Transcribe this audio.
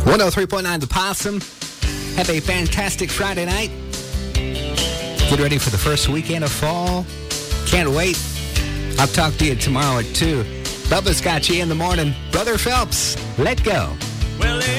103.9 The Possum. Have a fantastic Friday night. Get ready for the first weekend of fall. Can't wait. I'll talk to you tomorrow at 2. Bubba's got you in the morning. Brother Phelps, let go.